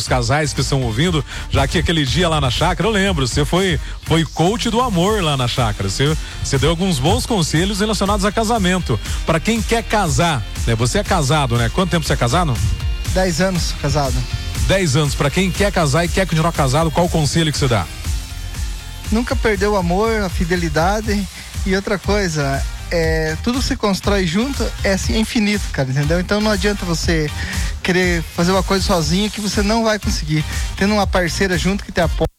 os casais que estão ouvindo, já que aquele dia lá na chácara, eu lembro, você foi coach do amor lá na chácara, você deu alguns bons conselhos relacionados a casamento, para quem quer casar, né? Você é casado, né? Quanto tempo você é casado? 10 anos casado. 10 anos, para quem quer casar e quer continuar casado, qual o conselho que você dá? Nunca perder o amor, a fidelidade, e outra coisa, tudo se constrói junto, é assim, é infinito, cara, entendeu? Então não adianta você querer fazer uma coisa sozinho que você não vai conseguir. Tendo uma parceira junto que te apoia,